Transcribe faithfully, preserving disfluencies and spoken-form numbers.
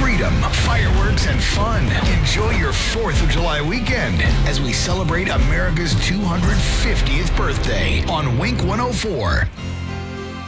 freedom, fireworks, and fun. Enjoy your fourth of July weekend as we celebrate America's two hundred fiftieth birthday on Wink one oh four.